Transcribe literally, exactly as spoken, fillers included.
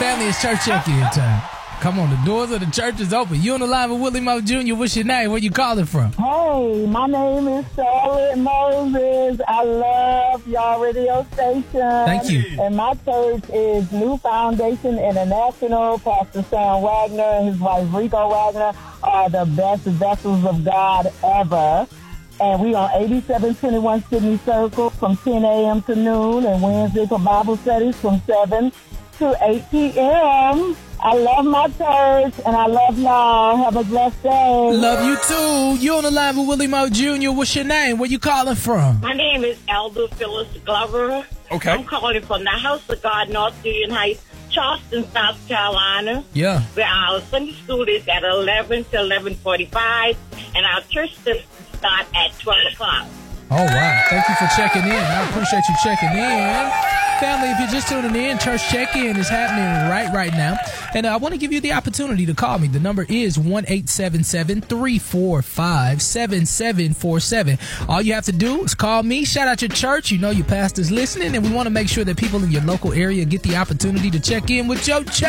Family, it's church check-in time. Come on, the doors of the church is open. You on the line with Willie Moe Junior What's your name? Where you calling from? Hey, my name is Charlotte Moses. I love y'all radio station. Thank you. And my church is New Foundation International. Pastor Sam Wagner and his wife Rico Wagner are the best vessels of God ever. And we on eighty-seven twenty-one Sydney Circle from ten a.m. to noon, and Wednesday for Bible studies from seven to eight p.m. I love my church, and I love y'all. Have a blessed day. Love you too. You on the line with Willie Moe Junior What's your name? Where you calling from? My name is Elder Phyllis Glover. Okay. I'm calling from the House of God, North Union Heights, Charleston, South Carolina. Yeah. Where our Sunday school is at eleven to eleven forty-five, and our church service start at twelve o'clock. Oh, wow. Thank you for checking in. I appreciate you checking in. Family, if you're just tuning in, church check-in is happening right right now. And uh, I want to give you the opportunity to call me. The number is one eight seven seven, three four five, seven seven four seven. All you have to do is call me, shout out your church. You know your pastor's listening, and we want to make sure that people in your local area get the opportunity to check in with your church.